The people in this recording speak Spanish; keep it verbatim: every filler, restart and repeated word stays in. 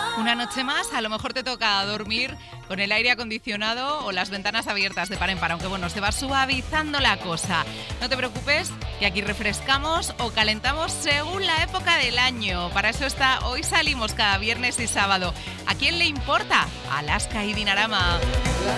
Una noche más, a lo mejor te toca dormir con el aire acondicionado o las ventanas abiertas de par en par, aunque bueno, se va suavizando la cosa. No te preocupes, que aquí refrescamos o calentamos según la época del año. Para eso está Hoy Salimos cada viernes y sábado. ¿A quién le importa? Alaska y Dinarama.